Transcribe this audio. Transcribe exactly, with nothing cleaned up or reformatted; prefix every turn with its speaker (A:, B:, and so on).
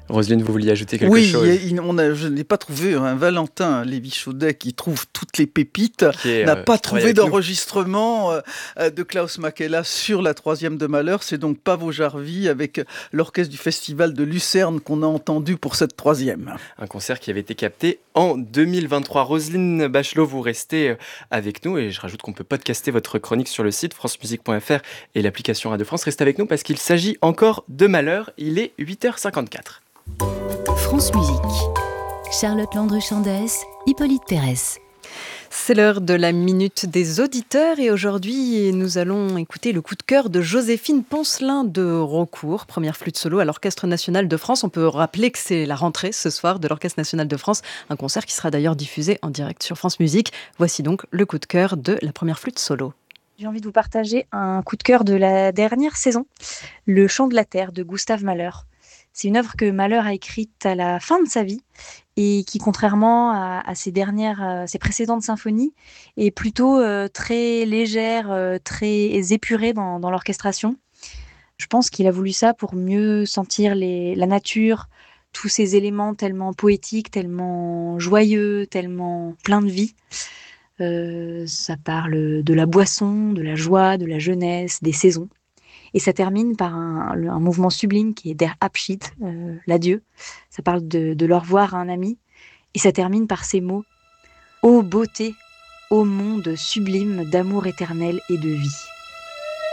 A: Roselyne, vous vouliez ajouter quelque
B: oui,
A: chose?
B: Oui, il- on a, je n'ai pas trouvé un Valentin Lévy-Chaudet qui trouve toutes les pépites,
A: Qui est,
B: n'a
A: euh,
B: pas
A: qui travaille
B: trouvé
A: avec nous.
B: d'enregistrement euh, euh, de Klaus Makela sur la troisième de Malheur. C'est donc Pavo Jarvi avec l'orchestre du Festival de Lucerne qu'on a entendu pour cette troisième.
A: Un concert qui avait été capté en deux mille vingt-trois. Roselyne Bachelot, vous restez euh, avec nous et je rajoute qu'on peut podcaster votre chronique sur le site francemusique point f r et l'application Radio France. Restez avec nous parce qu'il s'agit encore de Malheur. Il est huit heures cinquante-quatre.
C: France Musique. Charlotte Landru-Chandès, Hippolyte Thérès.
D: C'est l'heure de la minute des auditeurs et aujourd'hui nous allons écouter le coup de cœur de Joséphine Poncelin de Raucourt, première flûte solo à l'Orchestre National de France. On peut rappeler que c'est la rentrée ce soir de l'Orchestre National de France, un concert qui sera d'ailleurs diffusé en direct sur France Musique. Voici donc le coup de cœur de la première flûte solo.
E: J'ai envie de vous partager un coup de cœur de la dernière saison, Le Chant de la Terre de Gustave Mahler. C'est une œuvre que Mahler a écrite à la fin de sa vie et qui, contrairement à, à ses dernières, à ses précédentes symphonies, est plutôt euh, très légère, euh, très épurée dans, dans l'orchestration. Je pense qu'il a voulu ça pour mieux sentir les, la nature, tous ces éléments tellement poétiques, tellement joyeux, tellement pleins de vie. Euh, ça parle de la boisson, de la joie, de la jeunesse, des saisons. Et ça termine par un, un mouvement sublime qui est Der Abschied, euh, l'adieu. Ça parle de, de l'au revoir à un ami. Et ça termine par ces mots « Ô beauté, ô monde sublime d'amour éternel et de vie ».